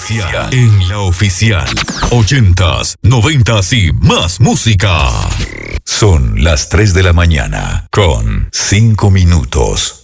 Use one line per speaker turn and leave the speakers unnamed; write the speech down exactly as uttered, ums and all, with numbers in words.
oficial. En la oficial. Ochentas, noventas y más música. Son las tres de la mañana con cinco minutos.